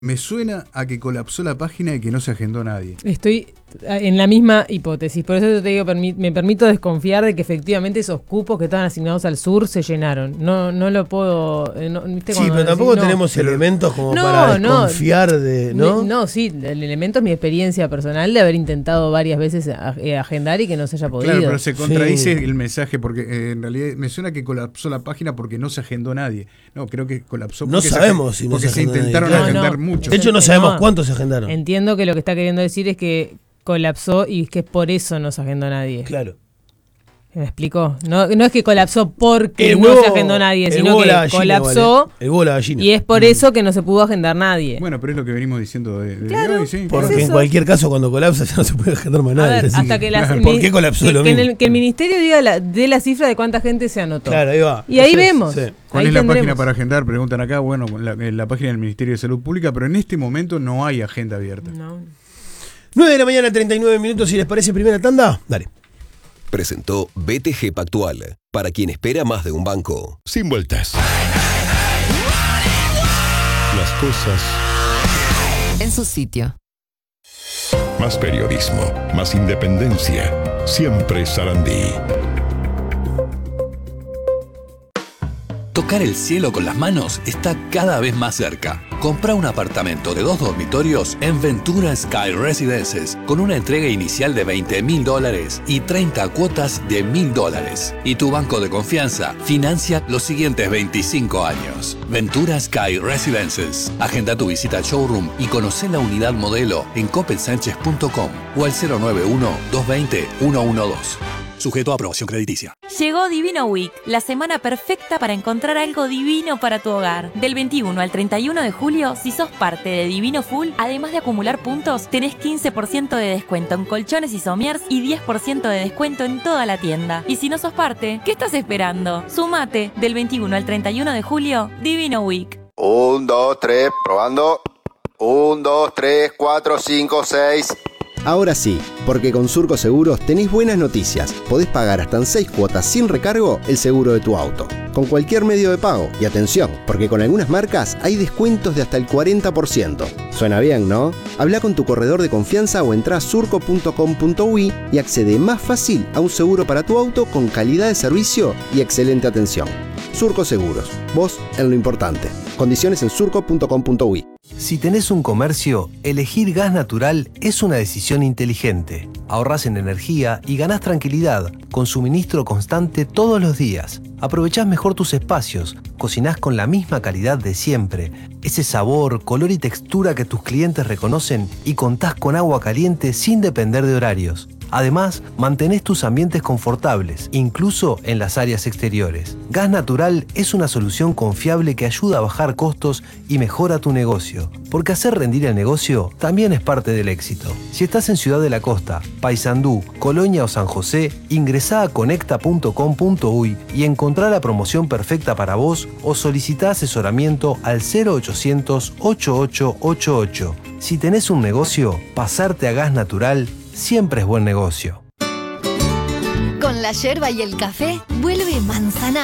Me suena a que colapsó la página y que no se agendó nadie. Estoy en la misma hipótesis, por eso te digo, me permito desconfiar de que efectivamente esos cupos que estaban asignados al sur se llenaron. No lo puedo... Sí, pero tampoco tenemos elementos como para desconfiar de... Sí, el elemento es mi experiencia personal de haber intentado varias veces agendar y que no se haya podido. Claro, pero se contradice el mensaje porque en realidad me suena que colapsó la página porque no se agendó nadie. No, creo que colapsó porque, no sabemos si no porque se intentaron agendar mucho. De hecho, no sabemos cuántos se agendaron. Entiendo que lo que está queriendo decir es que colapsó y que por eso no se agendó nadie. Claro. ¿Me explico? No es que colapsó porque no se agendó nadie, sino que colapsó y es por eso que no se pudo agendar nadie. Bueno, pero es lo que venimos diciendo de claro, hoy, sí. Porque en cualquier caso cuando colapsa ya no se puede agendar más nadie. A ver, hasta que ¿por qué colapsó lo mismo? Que el ministerio diga dé la cifra de cuánta gente se anotó. Claro, ahí va. Y ahí vemos. Sí. ¿Cuál es la página para agendar? Preguntan acá. Bueno, la página del Ministerio de Salud Pública, pero en este momento no hay agenda abierta. No. 9 de la mañana, 39 minutos, si les parece, primera tanda. Dale. Presentó BTG Pactual, para quien espera más de un banco. Sin vueltas. Las cosas en su sitio. Más periodismo, más independencia. Siempre Sarandí. Tocar el cielo con las manos está cada vez más cerca. Compra un apartamento de 2 dormitorios en Ventura Sky Residences con una entrega inicial de $20,000 y 30 cuotas de $1,000. Y tu banco de confianza financia los siguientes 25 años. Ventura Sky Residences. Agenda tu visita al showroom y conoce la unidad modelo en coppelsanchez.com o al 091-220-112. Sujeto a aprobación crediticia. Llegó Divino Week, la semana perfecta para encontrar algo divino para tu hogar. Del 21 al 31 de julio, si sos parte de Divino Full, además de acumular puntos, tenés 15% de descuento en colchones y somiers y 10% de descuento en toda la tienda. Y si no sos parte, ¿qué estás esperando? Sumate, del 21 al 31 de julio, Divino Week. 1, 2, 3, probando. 1, 2, 3, 4, 5, 6... Ahora sí, porque con Surco Seguros tenés buenas noticias. Podés pagar hasta en 6 cuotas sin recargo el seguro de tu auto, con cualquier medio de pago. Y atención, porque con algunas marcas hay descuentos de hasta el 40%. Suena bien, ¿no? Habla con tu corredor de confianza o entrá a surco.com.uy y accede más fácil a un seguro para tu auto con calidad de servicio y excelente atención. Surco Seguros, vos en lo importante. Condiciones en surco.com.uy. Si tenés un comercio, elegir gas natural es una decisión inteligente. Ahorrás en energía y ganás tranquilidad con suministro constante todos los días. Aprovechás mejor tus espacios, cocinás con la misma calidad de siempre, ese sabor, color y textura que tus clientes reconocen y contás con agua caliente sin depender de horarios. Además, mantenés tus ambientes confortables, incluso en las áreas exteriores. Gas Natural es una solución confiable que ayuda a bajar costos y mejora tu negocio. Porque hacer rendir el negocio también es parte del éxito. Si estás en Ciudad de la Costa, Paysandú, Colonia o San José, ingresá a conecta.com.uy y encontrá la promoción perfecta para vos o solicitá asesoramiento al 0800 8888. Si tenés un negocio, pasarte a Gas Natural siempre es buen negocio. Con la yerba y el café, vuelve Manzana.